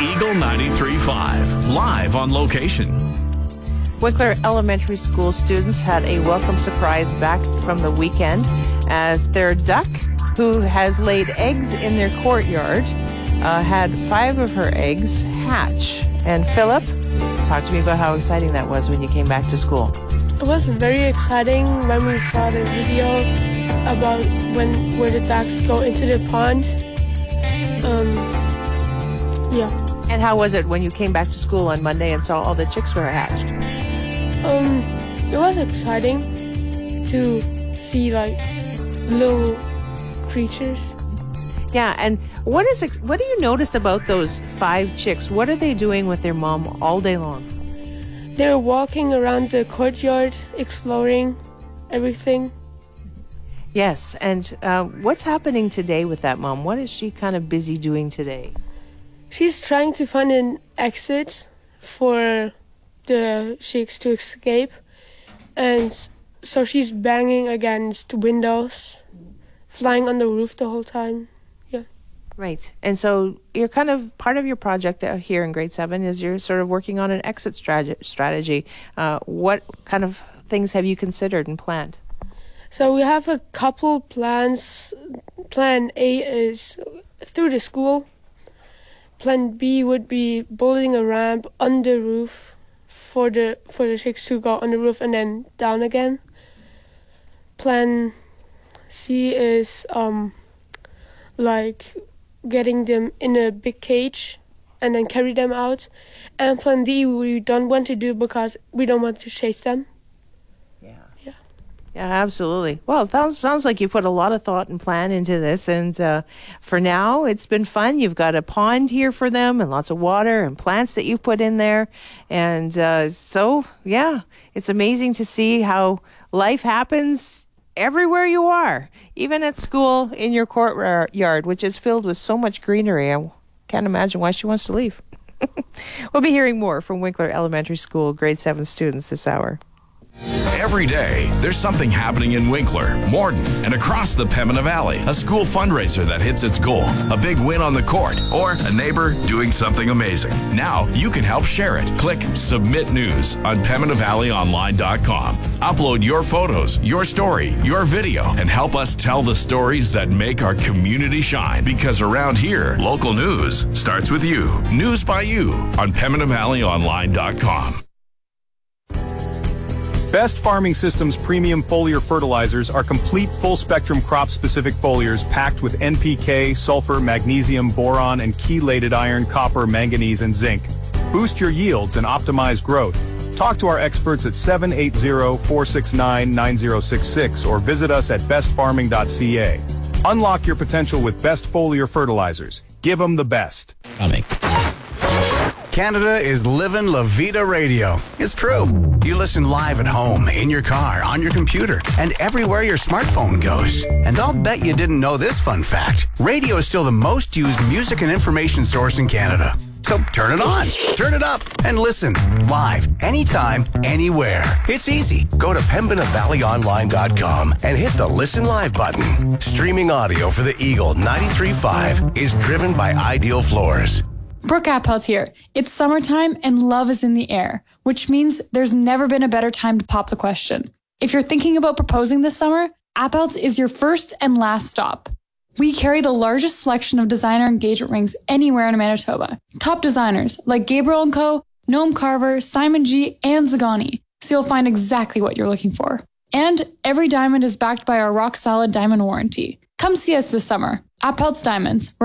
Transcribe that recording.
Eagle 93.5, live on location. Winkler Elementary School students had a welcome surprise back from the weekend as their duck, who has laid eggs in their courtyard, had 5 of her eggs hatch. And Philip, talk to me about how exciting that was when you came back to school. It was very exciting when we saw the video about where the ducks go into the pond. Yeah. And how was it when you came back to school on Monday and saw all the chicks were hatched? It was exciting to see like little creatures. Yeah, and what do you notice about those 5 chicks? What are they doing with their mom all day long? They're walking around the courtyard, exploring everything. Yes, and what's happening today with that mom? What is she kind of busy doing today? She's trying to find an exit for the chicks to escape, and so she's banging against windows, flying on the roof the whole time. Yeah. Right. And so you're kind of part of your project here in grade 7 is you're sort of working on an exit strategy. What kind of things have you considered and planned? So we have a couple plans. Plan A is through the school. Plan B would be building a ramp on the roof for the chicks to go on the roof and then down again. Plan C is like getting them in a big cage and then carry them out. And plan D we don't want to do because we don't want to chase them. Yeah, absolutely. Well, it sounds like you put a lot of thought and plan into this. And for now, it's been fun. You've got a pond here for them and lots of water and plants that you've put in there. And so, yeah, it's amazing to see how life happens everywhere you are, even at school in your courtyard, which is filled with so much greenery. I can't imagine why she wants to leave. We'll be hearing more from Winkler Elementary School grade 7 students this hour. Every day, there's something happening in Winkler, Morden, and across the Pembina Valley. A school fundraiser that hits its goal, a big win on the court, or a neighbor doing something amazing. Now, you can help share it. Click Submit News on PembinaValleyOnline.com. Upload your photos, your story, your video, and help us tell the stories that make our community shine. Because around here, local news starts with you. News by you on PembinaValleyOnline.com. Best Farming Systems premium foliar fertilizers are complete full-spectrum crop-specific foliars packed with NPK, sulfur, magnesium, boron, and chelated iron, copper, manganese, and zinc. Boost your yields and optimize growth. Talk to our experts at 780-469-9066 or visit us at bestfarming.ca. Unlock your potential with Best Foliar Fertilizers. Give them the best. Canada is living La Vida Radio. It's true. You listen live at home, in your car, on your computer, and everywhere your smartphone goes. And I'll bet you didn't know this fun fact. Radio is still the most used music and information source in Canada. So turn it on, turn it up, and listen live, anytime, anywhere. It's easy. Go to PembinaValleyOnline.com and hit the Listen Live button. Streaming audio for the Eagle 93.5 is driven by Ideal Floors. Brooke Appelt here. It's summertime and love is in the air, which means there's never been a better time to pop the question. If you're thinking about proposing this summer, Appelt's is your first and last stop. We carry the largest selection of designer engagement rings anywhere in Manitoba. Top designers like Gabriel & Co., Noam Carver, Simon G., and Zagani, so you'll find exactly what you're looking for. And every diamond is backed by our rock-solid diamond warranty. Come see us this summer. Appelt's Diamonds.